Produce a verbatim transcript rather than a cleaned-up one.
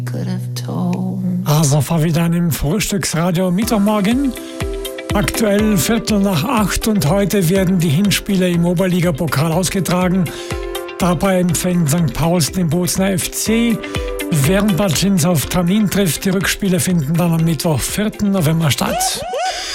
Also fahr wieder an im Frühstücksradio Mittwochmorgen. Aktuell Viertel nach acht und heute werden die Hinspiele im Oberliga-Pokal ausgetragen. Dabei empfängt Sankt Paulsen den Bozner F C, während Bad Schins auf Tramin trifft. Die Rückspiele finden dann am Mittwoch, vierten November statt.